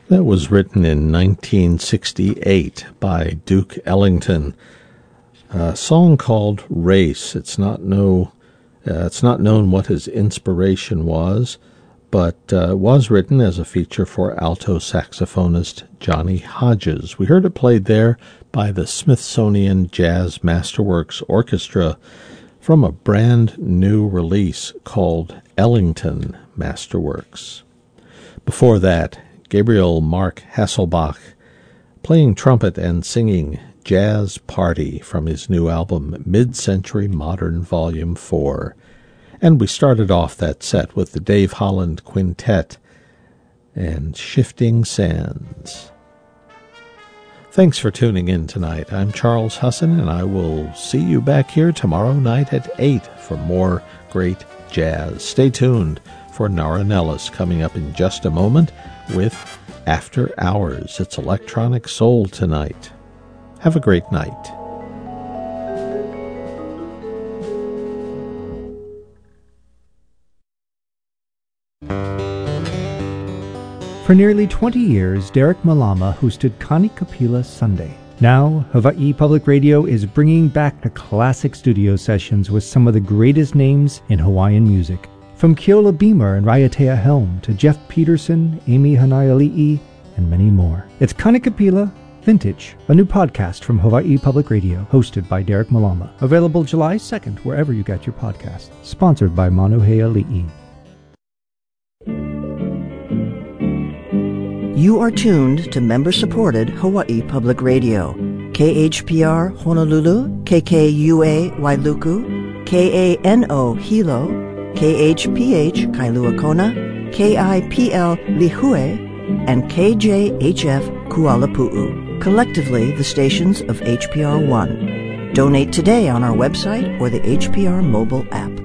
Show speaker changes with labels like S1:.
S1: That was written in 1968 by Duke Ellington. A song called Race. It's not known what his inspiration was, but it was written as a feature for alto saxophonist Johnny Hodges. We heard it played there by the Smithsonian Jazz Masterworks Orchestra from a brand new release called Ellington Masterworks. Before that, Gabriel Mark Hasselbach playing trumpet and singing Jazz Party from his new album Mid-Century Modern Volume 4. And we started off that set with the Dave Holland Quintet and Shifting Sands. Thanks for tuning in tonight. I'm Charles Husson, and I will see you back here tomorrow night at 8 for more great jazz. Stay tuned for Nara Nellis coming up in just a moment with After Hours. It's electronic soul tonight. Have a great night.
S2: For nearly 20 years, Derek Malama hosted Connie Kapila Sunday. Now, Hawaii Public Radio is bringing back the classic studio sessions with some of the greatest names in Hawaiian music. From Keola Beamer and Raiatea Helm to Jeff Peterson, Amy Hanaiali'i, and many more. It's Connie Kapila Vintage, a new podcast from Hawaii Public Radio, hosted by Derek Malama. Available July 2nd, wherever you get your podcasts. Sponsored by Manuhea Li'i.
S3: You are tuned to member-supported Hawaii Public Radio. KHPR Honolulu, KKUA Wailuku, KANO Hilo, KHPH Kailua Kona, KIPL Lihue, and KJHF Kuala-Pu'u. Collectively, the stations of HPR1. Donate today on our website or the HPR mobile app.